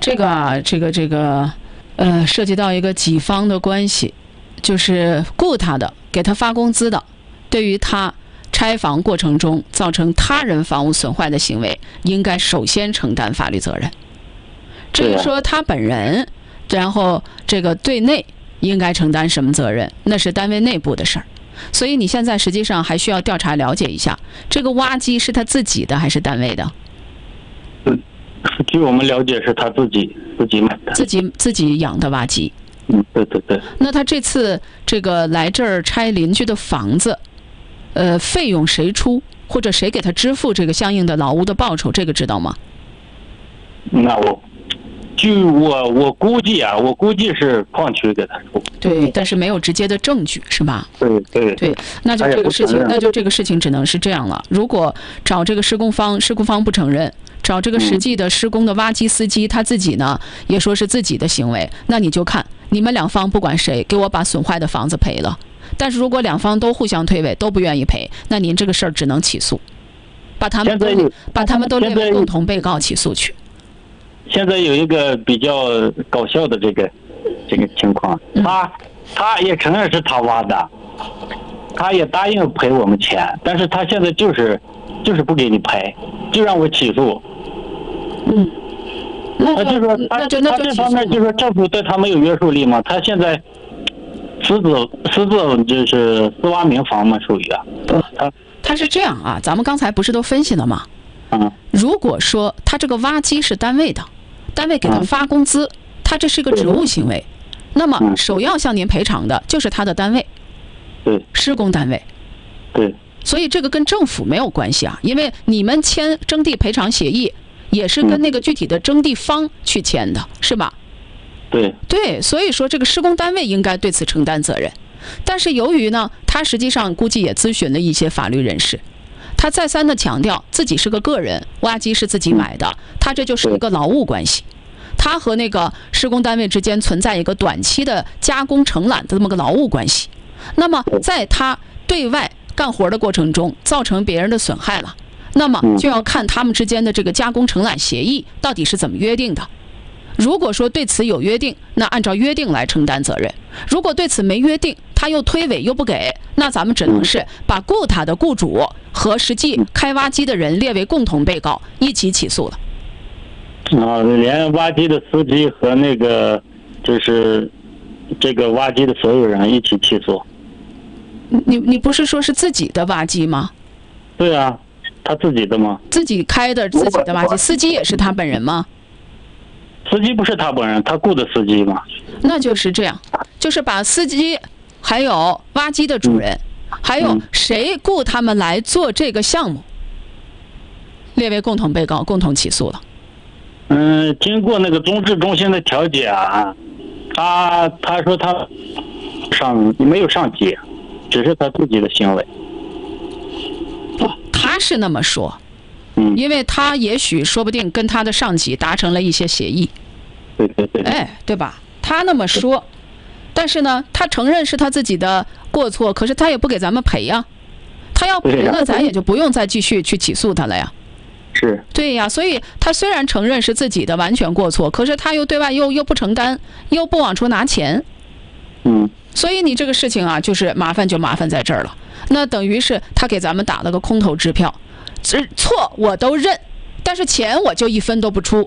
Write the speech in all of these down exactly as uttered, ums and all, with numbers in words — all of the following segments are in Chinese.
这个啊，这个这个，呃，涉及到一个己方的关系，就是雇他的、给他发工资的，对于他拆房过程中造成他人房屋损坏的行为，应该首先承担法律责任。至于说他本人，然后这个对内应该承担什么责任，那是单位内部的事儿。所以你现在实际上还需要调查了解一下，这个挖机是他自己的还是单位的？ 嗯，据我们了解是他自己自己买的， 自己自己养的挖机。 嗯，对对对。 那他这次这个来这儿拆邻居的房子，呃，费用谁出，或者谁给他支付这个相应的劳务的报酬，这个知道吗？ 那我。据我我估计啊，我估计是矿区给他出。 对，但是没有直接的证据，是吧？ 对对对，那就这个事情，那就这个事情只能是这样了。如果找这个施工方，施工方不承认，找这个实际的施工的挖机司机，他自己呢也说是自己的行为，那你就看你们两方不管谁给我把损坏的房子赔了。但是如果两方都互相推诿，都不愿意赔，那您这个事儿只能起诉，把他们都把他们都列为共同被告起诉去。 现在有一个比较搞笑的这个这个情况，他他也承认是他挖的，他也答应赔我们钱，但是他现在就是就是不给你赔，就让我起诉。 嗯， 那就说他他这方面就说政府对他没有约束力嘛，他现在私自私自就是私挖民房嘛，属于啊。 他他是这样啊，咱们刚才不是都分析了吗？ 嗯， 如果说他这个挖机是单位的，单位给他发工资，他这是个职务行为，那么首要向您赔偿的就是他的单位， 对， 施工单位， 对， 所以这个跟政府没有关系啊，因为你们签征地赔偿协议也是跟那个具体的征地方去签的，是吧？ 对， 对，所以说这个施工单位应该对此承担责任，但是由于呢，他实际上估计也咨询了一些法律人士。他再三的强调自己是个个人，挖机是自己买的，他这就是一个劳务关系，他和那个施工单位之间存在一个短期的加工承揽的这么个劳务关系。那么在他对外干活的过程中造成别人的损害了，那么就要看他们之间的这个加工承揽协议到底是怎么约定的。如果说对此有约定，那按照约定来承担责任；如果对此没约定，他又推诿又不给，那咱们只能是把雇他的雇主和实际开挖机的人列为共同被告，一起起诉了。 啊，连挖机的司机和那个就是这个挖机的所有人一起起诉。 你你不是说是自己的挖机吗？ 对啊，他自己的吗？ 自己开的自己的挖机，司机也是他本人吗？ 司机不是他本人，他雇的司机嘛。 那就是这样，就是把司机还有挖机的主人、嗯、还有谁雇他们来做这个项目列为共同被告，共同起诉了。 嗯，经过那个综治中心的调解啊，他他说他上没有上级，只是他自己的行为。 不，他是那么说。 嗯， 因为他也许说不定跟他的上级达成了一些协议， 对对对， 哎，对吧？他那么说，但是呢，他承认是他自己的过错，可是他也不给咱们赔呀。他要赔了，咱也就不用再继续去起诉他了呀。 是， 对呀，所以他虽然承认是自己的完全过错，可是他又对外又又不承担，又不往出拿钱。 嗯， 所以你这个事情啊，就是麻烦就麻烦在这儿了。那等于是他给咱们打了个空头支票。错我都认，但是钱我就一分都不出。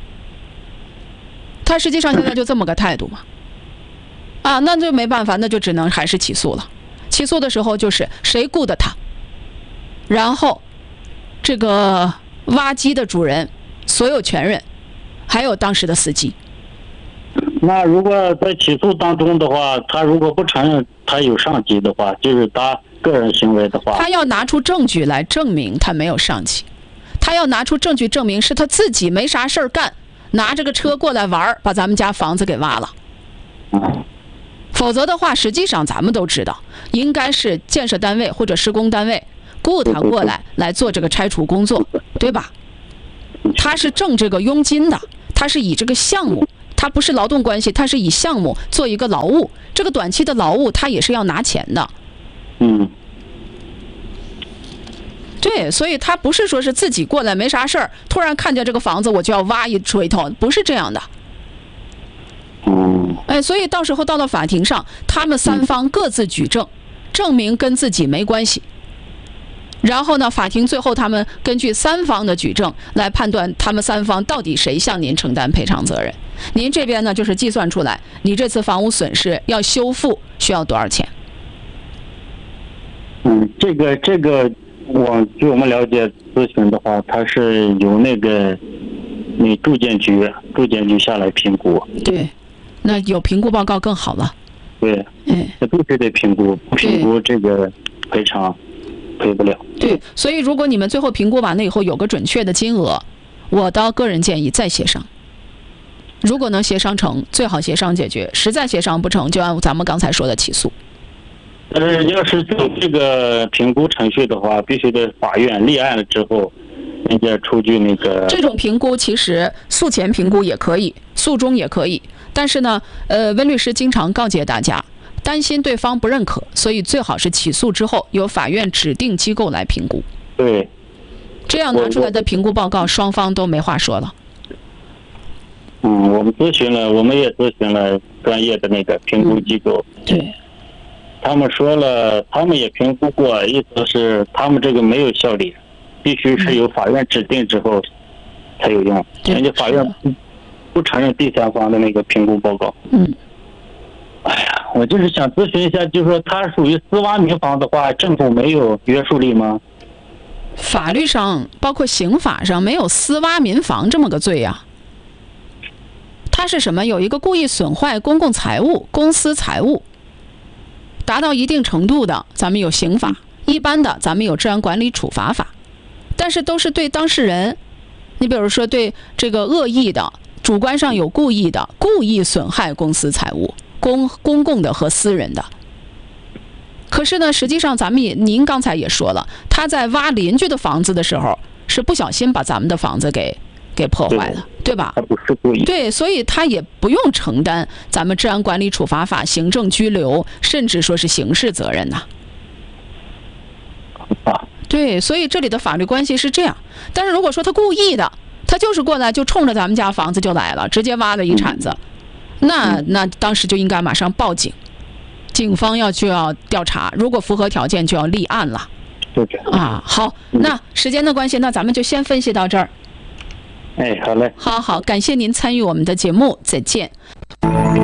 他实际上现在就这么个态度嘛，啊，那就没办法，那就只能还是起诉了。起诉的时候就是谁雇的他，然后这个挖机的主人、所有权人，还有当时的司机。 那如果在起诉当中的话，他如果不承认他有上级的话，就是他个人行为的话， 他要拿出证据来证明他没有上级，他要拿出证据证明是他自己没啥事儿干，拿着个车过来玩，把咱们家房子给挖了。否则的话，实际上咱们都知道，应该是建设单位或者施工单位雇他过来来做这个拆除工作，对吧？他是挣这个佣金的，他是以这个项目，他不是劳动关系，他是以项目做一个劳务，这个短期的劳务他也是要拿钱的。 嗯， 对，所以他不是说是自己过来没啥事儿，突然看见这个房子我就要挖一锤头，不是这样的。 嗯， 哎，所以到时候到了法庭上，他们三方各自举证，证明跟自己没关系。然后呢，法庭最后他们根据三方的举证来判断他们三方到底谁向您承担赔偿责任。您这边呢就是计算出来，你这次房屋损失要修复需要多少钱？ 嗯，这个这个，我据我们了解咨询的话，它是由那个那住建局住建局下来评估。 对，那有评估报告更好了。 对， 哎， 这必须得评估，不评估这个赔偿赔不了。 对，所以如果你们最后评估完了以后有个准确的金额，我倒个人建议再协商。如果能协商成，最好协商解决；实在协商不成，就按咱们刚才说的起诉。 但是要是走这个评估程序的话，必须得法院立案了之后，人家出具那个。 这种评估其实诉前评估也可以，诉中也可以，但是呢，呃，温律师经常告诫大家，担心对方不认可，所以最好是起诉之后由法院指定机构来评估。 对。 这样拿出来的评估报告，双方都没话说了。 嗯，我们咨询了，我们也咨询了专业的那个评估机构。 嗯、对。 他们说了，他们也评估过，意思是他们这个没有效力，必须是由法院指定之后才有用。人家法院不不承认第三方的那个评估报告。 嗯。 哎呀，我就是想咨询一下，就是说它属于私挖民房的话，政府没有约束力吗？ 法律上，包括刑法上，没有私挖民房这么个罪呀、啊。它是什么？有一个故意损坏公共财物、公私财物。达到一定程度的，咱们有刑法；一般的，咱们有治安管理处罚法。但是都是对当事人，你比如说对这个恶意的、主观上有故意的、故意损害公私财物、公公共的和私人的。可是呢，实际上咱们也，您刚才也说了，他在挖邻居的房子的时候，是不小心把咱们的房子给给破坏了， 对, 对吧？ 他不是故意。 对，所以他也不用承担咱们治安管理处罚法、行政拘留，甚至说是刑事责任呐。 啊。 对，所以这里的法律关系是这样。但是如果说他故意的，他就是过来就冲着咱们家房子就来了，直接挖了一铲子，嗯、那那当时就应该马上报警，警方要就要调查，如果符合条件就要立案了。 对的。 啊，好，那时间的关系，那咱们就先分析到这儿。 哎，好嘞。 好好，感谢您参与我们的节目，再见。